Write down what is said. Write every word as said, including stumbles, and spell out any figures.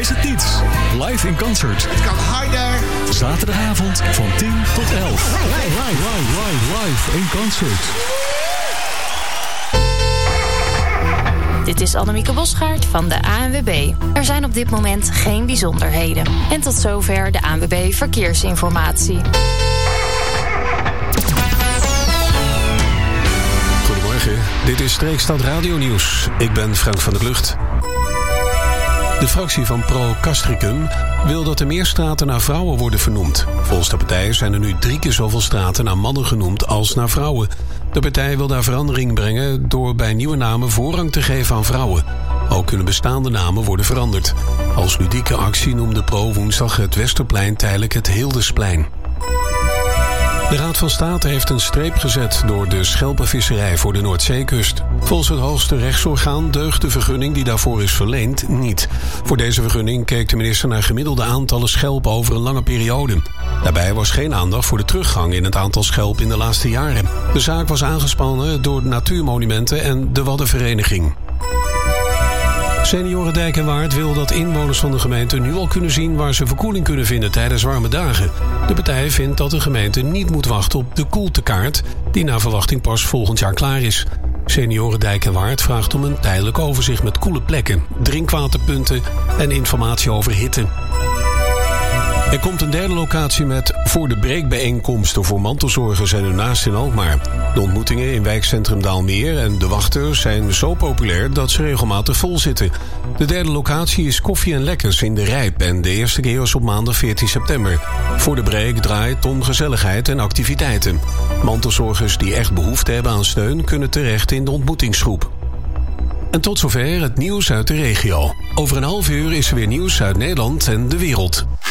is het niets. Live in concert. Het kan harder. Zaterdagavond van tien tot elf. Live, live, live, live in concert. Dit is Annemieke Bosgaard van de A N W B. Er zijn op dit moment geen bijzonderheden. En tot zover de A N W B Verkeersinformatie. Goedemorgen, dit is Streekstad Radio Nieuws. Ik ben Frank van der Klucht. De fractie van Pro Castricum wil dat er meer straten naar vrouwen worden vernoemd. Volgens de partij zijn er nu drie keer zoveel straten naar mannen genoemd als naar vrouwen. De partij wil daar verandering brengen door bij nieuwe namen voorrang te geven aan vrouwen. Ook kunnen bestaande namen worden veranderd. Als ludieke actie noemde Pro woensdag het Westerplein tijdelijk het Hildesplein. De Raad van State heeft een streep gezet door de schelpenvisserij voor de Noordzeekust. Volgens het hoogste rechtsorgaan deugt de vergunning die daarvoor is verleend niet. Voor deze vergunning keek de minister naar gemiddelde aantallen schelpen over een lange periode. Daarbij was geen aandacht voor de teruggang in het aantal schelpen in de laatste jaren. De zaak was aangespannen door Natuurmonumenten en de Waddenvereniging. Senioren Dijk en Waard wil dat inwoners van de gemeente nu al kunnen zien waar ze verkoeling kunnen vinden tijdens warme dagen. De partij vindt dat de gemeente niet moet wachten op de koeltekaart, die naar verwachting pas volgend jaar klaar is. Senioren Dijk en Waard vraagt om een tijdelijk overzicht met koele plekken, drinkwaterpunten en informatie over hitte. Er komt een derde locatie met voor de breekbijeenkomsten voor mantelzorgers en hun naasten in Alkmaar. De ontmoetingen in wijkcentrum Daalmeer en De Wachter zijn zo populair dat ze regelmatig vol zitten. De derde locatie is Koffie en Lekkers in de Rijp en de eerste keer is op maandag veertien september. Voor de break draait om gezelligheid en activiteiten. Mantelzorgers die echt behoefte hebben aan steun kunnen terecht in de ontmoetingsgroep. En tot zover het nieuws uit de regio. Over een half uur is er weer nieuws uit Nederland en de wereld.